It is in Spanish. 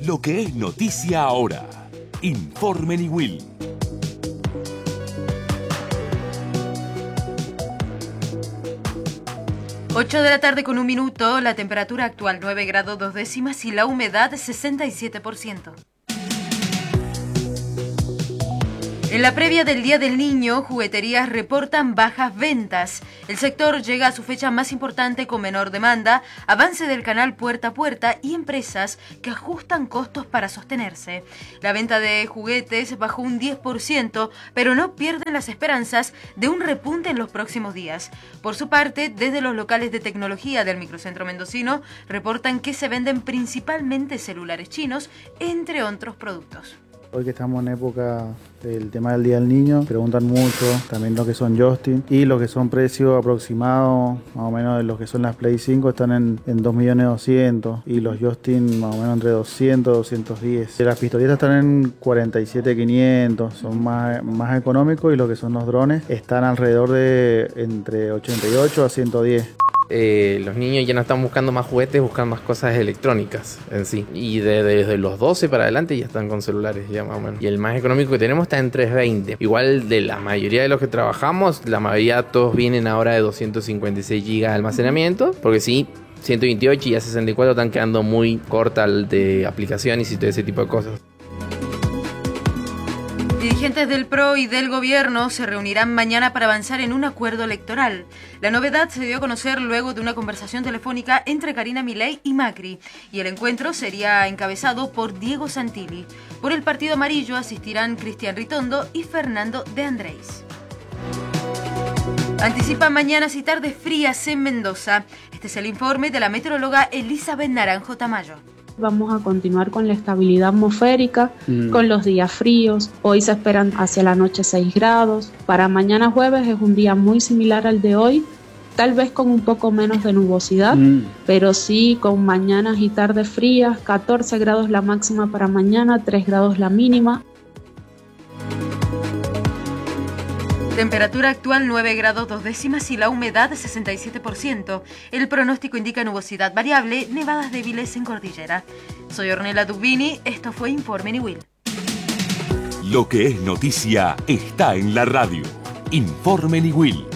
Lo que es noticia ahora. Informe Niwil. 8 de la tarde con 1 minuto, la temperatura actual 9 grados 2 décimas y la humedad 67%. En la previa del Día del Niño, jugueterías reportan bajas ventas. El sector llega a su fecha más importante con menor demanda, avance del canal puerta a puerta y empresas que ajustan costos para sostenerse. La venta de juguetes bajó un 10%, pero no pierden las esperanzas de un repunte en los próximos días. Por su parte, desde los locales de tecnología del microcentro mendocino, reportan que se venden principalmente celulares chinos, entre otros productos. Hoy que estamos en época del tema del Día del Niño, preguntan mucho también lo que son joystick y lo que son precios aproximados, más o menos de lo que son las Play 5 están en 2.200.000 y los joystick más o menos entre 200 210. Las pistolitas están en 47.500, son más económicos, y lo que son los drones están alrededor de entre 88 a 110. Los niños ya no están buscando más juguetes, buscan más cosas electrónicas en sí. Y desde los 12 para adelante ya están con celulares, ya más o menos. Y el más económico que tenemos está en 320. Igual de la mayoría de los que trabajamos, la mayoría todos vienen ahora de 256 GB de almacenamiento. Porque sí, 128 y a 64 están quedando muy cortas de aplicaciones y todo ese tipo de cosas. Dirigentes del PRO y del gobierno se reunirán mañana para avanzar en un acuerdo electoral. La novedad se dio a conocer luego de una conversación telefónica entre Karina Milei y Macri, y el encuentro sería encabezado por Diego Santilli. Por el Partido Amarillo asistirán Cristian Ritondo y Fernando de Andrés. Anticipan mañanas y tardes frías en Mendoza. Este es el informe de la meteoróloga Elizabeth Naranjo Tamayo. Vamos a continuar con la estabilidad atmosférica, con los días fríos. Hoy se esperan hacia la noche 6 grados. Para mañana jueves es un día muy similar al de hoy, tal vez con un poco menos de nubosidad, pero sí con mañanas y tardes frías, 14 grados la máxima para mañana, 3 grados la mínima. Temperatura actual 9 grados 2 décimas y la humedad 67%. El pronóstico indica nubosidad variable, nevadas débiles en cordillera. Soy Ornella Dubini, esto fue Informe Niwil. Lo que es noticia está en la radio. Informe Niwil.